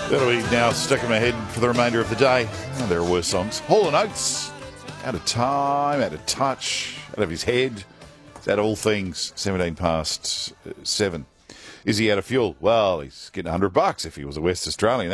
That'll be now stuck in my head for the remainder of the day. Oh, there are worse songs. Hall & Oates, Out of Time, Out of Touch, Out of His Head. It's out of all things, 17 past 7. Is he out of fuel? Well, he's getting $100 if he was a West Australian.